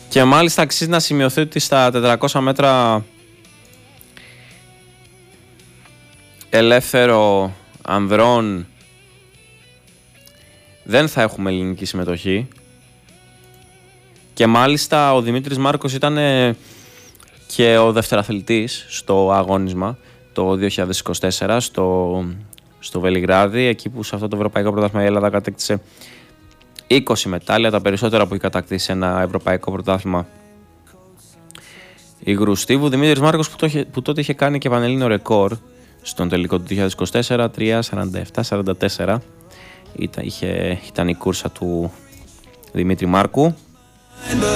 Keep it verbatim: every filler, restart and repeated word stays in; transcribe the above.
Και μάλιστα αξίζει να σημειωθεί ότι στα τετρακόσια μέτρα ελεύθερο ανδρών δεν θα έχουμε ελληνική συμμετοχή. Και μάλιστα ο Δημήτρης Μάρκος ήταν και ο δευτεραθλητής στο αγώνισμα το δύο χιλιάδες είκοσι τέσσερα στο, στο Βελιγράδι, εκεί που σε αυτό το ευρωπαϊκό πρωτάθλημα η Ελλάδα κατέκτησε είκοσι μετάλλια, τα περισσότερα που έχει κατακτήσει ένα ευρωπαϊκό πρωτάθλημα υγρού στίβου. Δημήτρης Μάρκος που, το, που τότε είχε κάνει και πανελλήνιο ρεκόρ στον τελικό του δύο χιλιάδες είκοσι τέσσερα, τρία σαράντα επτά σαράντα τέσσερα ήταν, είχε, ήταν η κούρσα του Δημήτρη Μάρκου.